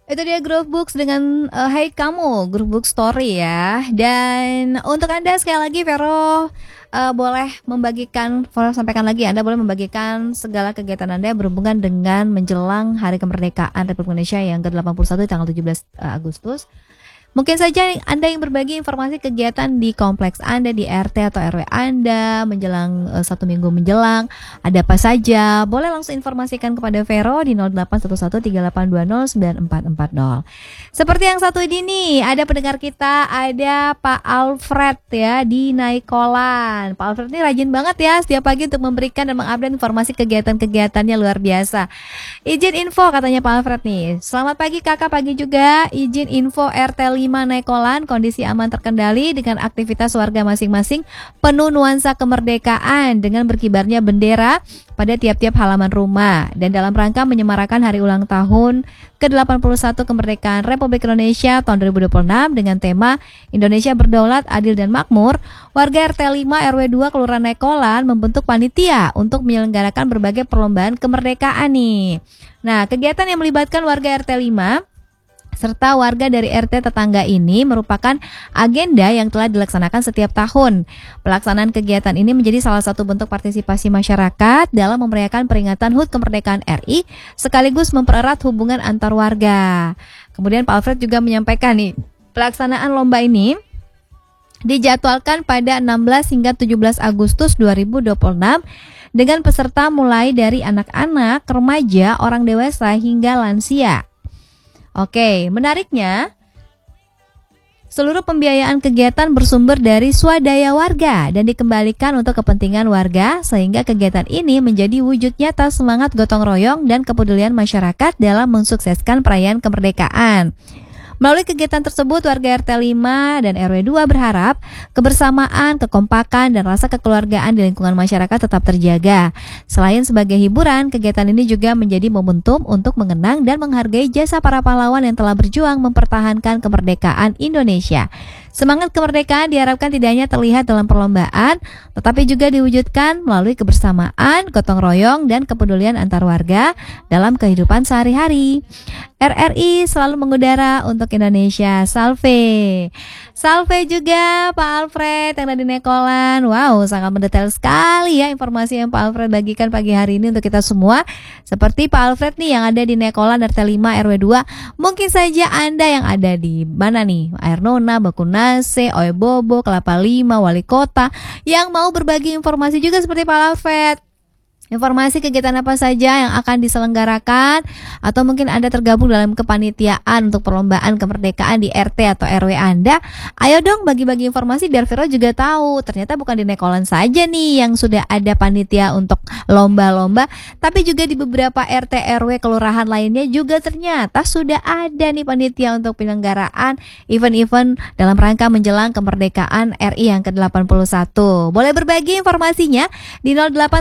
Itu dia Grup Books dengan Hai Kamu, Grup Book Story ya. Dan untuk Anda sekali lagi Vero boleh membagikan, Vero sampaikan lagi, Anda boleh membagikan segala kegiatan Anda yang berhubungan dengan menjelang Hari Kemerdekaan Republik Indonesia yang ke-81 tanggal 17 Agustus. Mungkin saja Anda yang berbagi informasi kegiatan di kompleks Anda, di RT atau RW Anda menjelang 1 minggu menjelang, ada apa saja. Boleh langsung informasikan kepada Vero di 081138209440. Seperti yang satu ini nih, ada pendengar kita, ada Pak Alfred ya di Naikolan. Pak Alfred ini rajin banget ya setiap pagi untuk memberikan dan mengupdate informasi kegiatan-kegiatannya, luar biasa. Izin info katanya Pak Alfred nih. Selamat pagi kakak, pagi juga. Izin info RT 5 Naikolan, kondisi aman terkendali dengan aktivitas warga masing-masing, penuh nuansa kemerdekaan dengan berkibarnya bendera pada tiap-tiap halaman rumah. Dan dalam rangka menyemarakan hari ulang tahun ke-81 kemerdekaan Republik Indonesia tahun 2026 dengan tema Indonesia Berdaulat, Adil dan Makmur, warga RT 5 RW 2 Kelurahan Naikolan membentuk panitia untuk menyelenggarakan berbagai perlombaan kemerdekaan nih. Nah, kegiatan yang melibatkan warga RT 5 serta warga dari RT tetangga ini merupakan agenda yang telah dilaksanakan setiap tahun. Pelaksanaan kegiatan ini menjadi salah satu bentuk partisipasi masyarakat dalam memeriahkan peringatan HUT Kemerdekaan RI sekaligus mempererat hubungan antar warga. Kemudian Pak Alfred juga menyampaikan nih, pelaksanaan lomba ini dijadwalkan pada 16 hingga 17 Agustus 2026 dengan peserta mulai dari anak-anak, remaja, orang dewasa hingga lansia. Oke, menariknya seluruh pembiayaan kegiatan bersumber dari swadaya warga dan dikembalikan untuk kepentingan warga sehingga kegiatan ini menjadi wujud nyata semangat gotong royong dan kepedulian masyarakat dalam mensukseskan perayaan kemerdekaan. Melalui kegiatan tersebut, warga RT 5 dan RW 2 berharap kebersamaan, kekompakan, dan rasa kekeluargaan di lingkungan masyarakat tetap terjaga. Selain sebagai hiburan, kegiatan ini juga menjadi momentum untuk mengenang dan menghargai jasa para pahlawan yang telah berjuang mempertahankan kemerdekaan Indonesia. Semangat kemerdekaan diharapkan tidak hanya terlihat dalam perlombaan, tetapi juga diwujudkan melalui kebersamaan, gotong royong, dan kepedulian antar warga dalam kehidupan sehari-hari. RRI selalu mengudara untuk Indonesia. Salve. Salve juga Pak Alfred yang ada di Naikolan. Wow, sangat mendetail sekali ya informasi yang Pak Alfred bagikan pagi hari ini untuk kita semua. Seperti Pak Alfred nih yang ada di Naikolan RT 5 RW 2. Mungkin saja Anda yang ada di mana nih? Air Nona, Bakunase, Oe Bobo, Kelapa Lima, Wali Kota yang mau berbagi informasi juga seperti Pak Alfred. Informasi kegiatan apa saja yang akan diselenggarakan atau mungkin Anda tergabung dalam kepanitiaan untuk perlombaan kemerdekaan di RT atau RW Anda. Ayo dong bagi-bagi informasi biar Vero juga tahu. Ternyata bukan di Naikolan saja nih yang sudah ada panitia untuk lomba-lomba, tapi juga di beberapa RT RW kelurahan lainnya juga ternyata sudah ada nih panitia untuk penyelenggaraan event-event dalam rangka menjelang kemerdekaan RI yang ke-81. Boleh berbagi informasinya di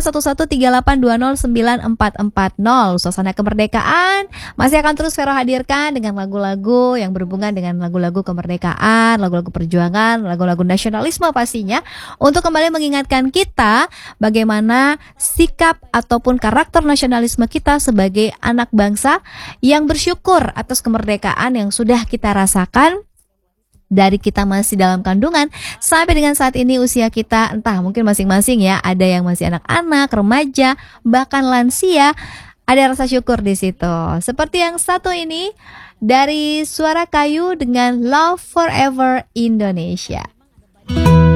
081138209440. Suasana kemerdekaan masih akan terus Vero hadirkan dengan lagu-lagu yang berhubungan dengan lagu-lagu kemerdekaan, lagu-lagu perjuangan, lagu-lagu nasionalisme pastinya, untuk kembali mengingatkan kita bagaimana sikap ataupun karakter nasionalisme kita sebagai anak bangsa yang bersyukur atas kemerdekaan yang sudah kita rasakan dari kita masih dalam kandungan sampai dengan saat ini usia kita entah mungkin masing-masing ya, ada yang masih anak-anak, remaja, bahkan lansia, ada rasa syukur di situ. Seperti yang satu ini dari Suara Kayu dengan Love Forever Indonesia.